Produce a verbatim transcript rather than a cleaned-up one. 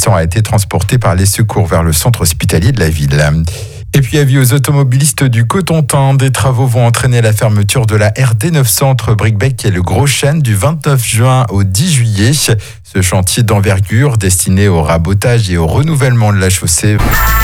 patient a été transporté par les secours vers le centre hospitalier de la ville. Et puis avis aux automobilistes du Cotentin, des travaux vont entraîner la fermeture de la R D neuf cents entre Bricbec et le Gros Chêne du vingt-neuf juin au dix juillet. Ce chantier d'envergure destiné au rabotage et au renouvellement de la chaussée